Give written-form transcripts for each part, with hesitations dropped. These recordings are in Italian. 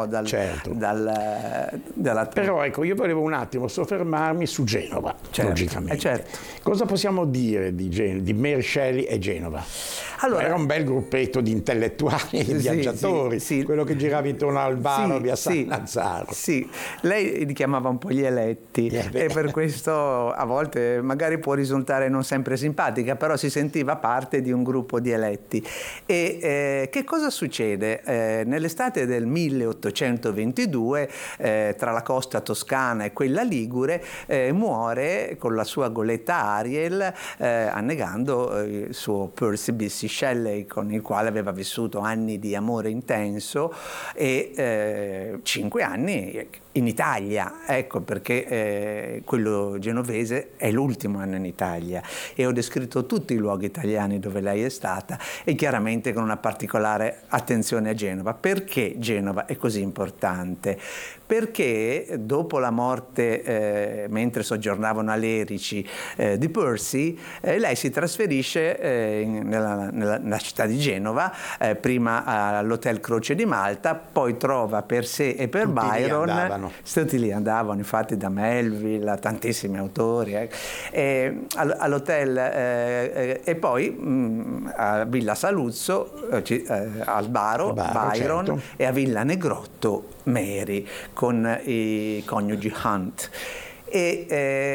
no? Certo. Dalla... Però ecco, io volevo un attimo soffermarmi su Genova, logicamente. Certo. Cosa possiamo dire di Mary Shelley e Genova? Allora, era un bel gruppetto di intellettuali e di viaggiatori, quello che girava intorno al Varo via San Lazzaro. Sì, lei li chiamava un po' gli eletti e per questo a volte magari può risultare non sempre simpatica, però si sentiva parte di un gruppo di eletti. E che cosa succede? Nell'estate del 1822, tra la costa toscana e quella ligure, muore con la sua goletta Ariel, annegando il suo Percy Bysshe Shelley, con il quale aveva vissuto anni di amore intenso e 5 anni in Italia, ecco perché quello genovese è l'ultimo anno in Italia, e ho descritto tutti i luoghi italiani dove lei è stata e chiaramente con una particolare attenzione a Genova. Perché Genova è così importante? Perché dopo la morte, mentre soggiornavano a Lerici, di Percy, lei si trasferisce nella città di Genova, prima all'Hotel Croce di Malta, poi trova per sé e per tutti Byron. Tutti lì andavano, infatti, da Melville a tantissimi autori, all'hotel, e poi a Villa Saluzzo, al Baro, Byron, certo. E a Villa Negrotto Mary, con i coniugi Hunt. Ed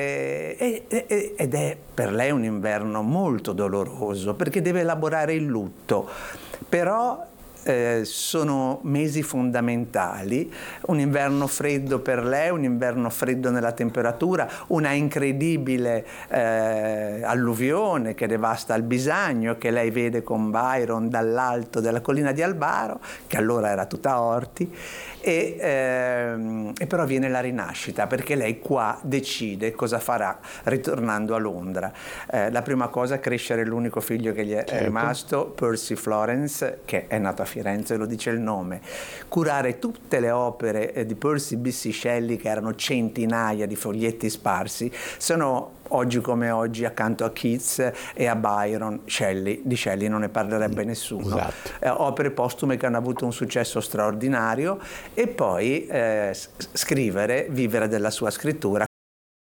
è per lei un inverno molto doloroso perché deve elaborare il lutto, però sono mesi fondamentali, un inverno freddo per lei, un inverno freddo nella temperatura, una incredibile alluvione che devasta il Bisagno, che lei vede con Byron dall'alto della collina di Albaro, che allora era tutta orti, e però viene la rinascita, perché lei qua decide cosa farà ritornando a Londra. La prima cosa è crescere l'unico figlio che gli è rimasto, Percy Florence, che è nato a Firenze, lo dice il nome, curare tutte le opere di Percy Bysshe Shelley, che erano centinaia di foglietti sparsi, sono oggi come oggi accanto a Keats e a Byron. Di Shelley non ne parlerebbe nessuno. Esatto. Opere postume che hanno avuto un successo straordinario, e poi scrivere, vivere della sua scrittura